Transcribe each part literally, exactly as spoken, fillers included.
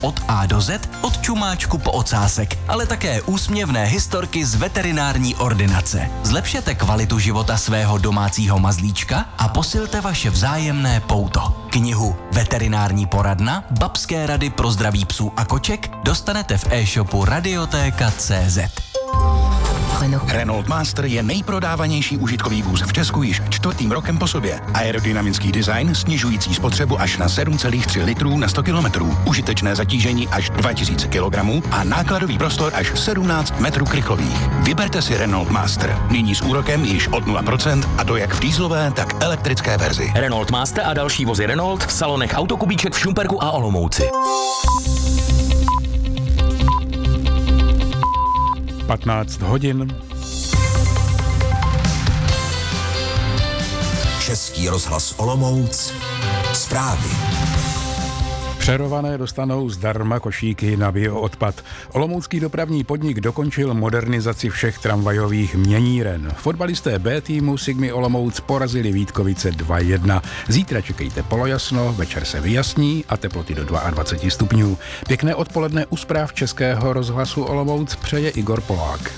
Od A do Z, od čumáčku po ocásek, ale také úsměvné historky z veterinární ordinace. Zlepšete kvalitu života svého domácího mazlíčka a posilte vaše vzájemné pouto. Knihu Veterinární poradna, babské rady pro zdraví psů a koček dostanete v e-shopu radiotéka tečka cé zet. Renault Master je nejprodávanější užitkový vůz v Česku již čtvrtým rokem po sobě. Aerodynamický design snižující spotřebu až na sedm celá tři litrů na sto kilometrů, užitečné zatížení až dva tisíce kilogramů a nákladový prostor až sedmnáct metrů krychlových. Vyberte si Renault Master. Nyní s úrokem již od nula procent a to jak v dieselové, tak elektrické verzi. Renault Master a další vozy Renault v salonech Autokubíček v Šumperku a Olomouci. patnáct hodin. Český rozhlas Olomouc. Zprávy. Přerované dostanou zdarma košíky na bioodpad. Olomoucký dopravní podnik dokončil modernizaci všech tramvajových měníren. Fotbalisté B týmu Sigmy Olomouc porazili Vítkovice dva jedna. Zítra čekejte polojasno, večer se vyjasní a teploty do dvacet dva stupňů. Pěkné odpoledne u zpráv Českého rozhlasu Olomouc přeje Igor Polák.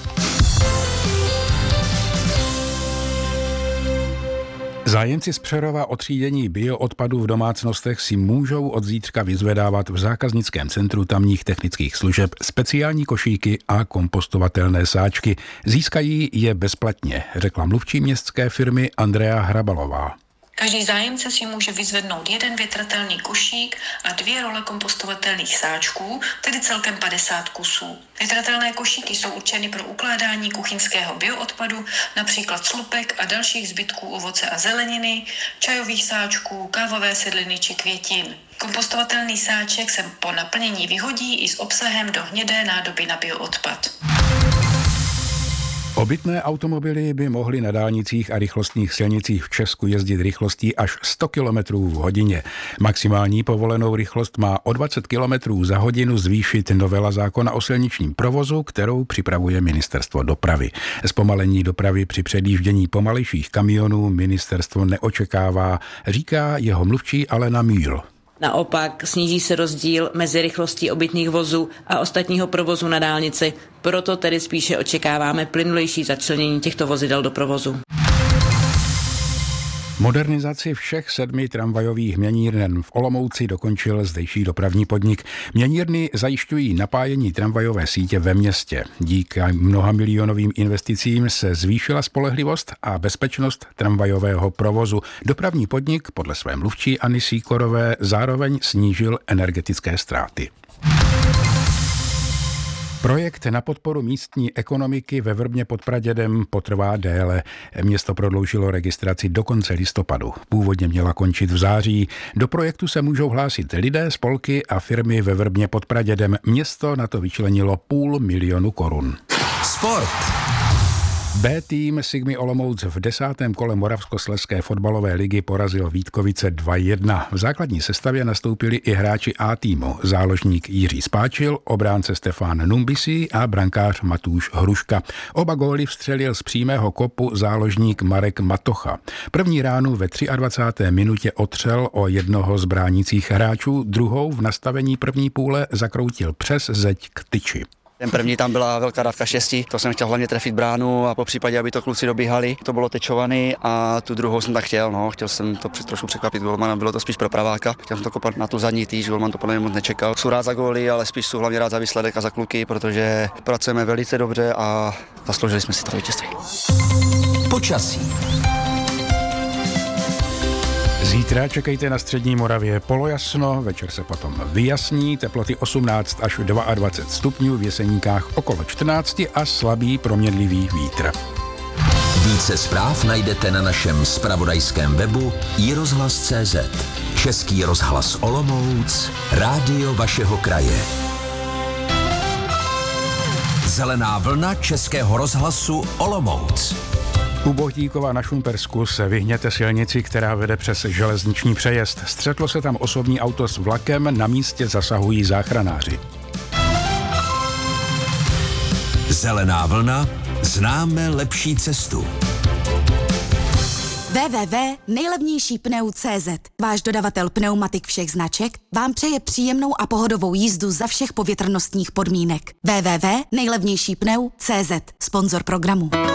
Zájemci z Přerova o třídění bioodpadu v domácnostech si můžou od zítřka vyzvedávat v zákaznickém centru tamních technických služeb speciální košíky a kompostovatelné sáčky. Získají je bezplatně, řekla mluvčí městské firmy Andrea Hrabalová. Každý zájemce si může vyzvednout jeden větratelný košík a dvě role kompostovatelných sáčků, tedy celkem padesát kusů. Větratelné košíky jsou určeny pro ukládání kuchyňského bioodpadu, například slupek a dalších zbytků ovoce a zeleniny, čajových sáčků, kávové sedliny či květin. Kompostovatelný sáček se po naplnění vyhodí i s obsahem do hnědé nádoby na bioodpad. Obytné automobily by mohly na dálnicích a rychlostních silnicích v Česku jezdit rychlostí až sto kilometrů v hodině. Maximální povolenou rychlost má o dvacet kilometrů za hodinu zvýšit novela zákona o silničním provozu, kterou připravuje Ministerstvo dopravy. Zpomalení dopravy při předjíždění pomalejších kamionů ministerstvo neočekává, říká jeho mluvčí Alena Mühl. Naopak sníží se rozdíl mezi rychlostí obytných vozů a ostatního provozu na dálnici, proto tedy spíše očekáváme plynulejší začlenění těchto vozidel do provozu. Modernizaci všech sedmi tramvajových měníren v Olomouci dokončil zdejší dopravní podnik. Měnírny zajišťují napájení tramvajové sítě ve městě. Díky mnoha milionovým investicím se zvýšila spolehlivost a bezpečnost tramvajového provozu. Dopravní podnik podle své mluvčí Anny Síkorové zároveň snížil energetické ztráty. Projekt na podporu místní ekonomiky ve Vrbně pod Pradědem potrvá déle. Město prodloužilo registraci do konce listopadu. Původně měla končit v září. Do projektu se můžou hlásit lidé, spolky a firmy ve Vrbně pod Pradědem. Město na to vyčlenilo půl milionu korun. Sport. B tým Sigmy Olomouc v desátém kole Moravskoslezské fotbalové ligy porazil Vítkovice dva jedna. V základní sestavě nastoupili i hráči A týmu, záložník Jiří Spáčil, obránce Stefán Numbisi a brankář Matúš Hruška. Oba góly vstřelil z přímého kopu záložník Marek Matocha. První ránu ve dvacáté třetí minutě otřel o jednoho z bránících hráčů, druhou v nastavení první půle zakroutil přes zeď k tyči. Ten první tam byla velká dávka štěstí, to jsem chtěl hlavně trefit bránu a po případě, aby to kluci dobíhali. To bylo tečovaný a tu druhou jsem tak chtěl, no, chtěl jsem to trošku překvapit golmana, bylo to spíš pro praváka. Chtěl jsem to kopat na tu zadní týž, golman to podle mě moc nečekal. Jsou rád za góly, ale spíš jsou hlavně rád za výsledek a za kluky, protože pracujeme velice dobře a zasloužili jsme si to vítězství. Počasí. Zítra čekejte na střední Moravě polojasno, večer se potom vyjasní, teploty osmnáct až dvacet dva stupňů, v Jeseníkách okolo čtrnáct a slabý proměnlivý vítr. Více zpráv najdete na našem zpravodajském webu i rozhlas tečka cé zet. Český rozhlas Olomouc, rádio vašeho kraje. Zelená vlna Českého rozhlasu Olomouc. U Bohtíkova na Šumpersku se vyhněte silnici, která vede přes železniční přejezd. Střetlo se tam osobní auto s vlakem, na místě zasahují záchranáři. Zelená vlna, známe lepší cestu. w w w tečka nejlevnější pneu tečka cé zet. Váš dodavatel pneumatik všech značek vám přeje příjemnou a pohodovou jízdu za všech povětrnostních podmínek. w w w tečka nejlevnější pneu tečka cé zet. Sponzor programu.